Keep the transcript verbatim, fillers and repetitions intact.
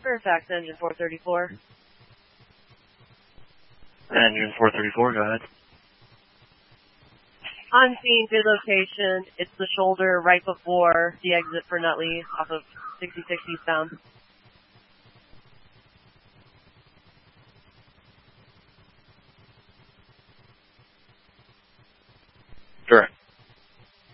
Fairfax, engine four thirty-four. Engine four thirty-four, go ahead. On scene, good location. It's the shoulder right before the exit for Nutley off of sixty-six eastbound.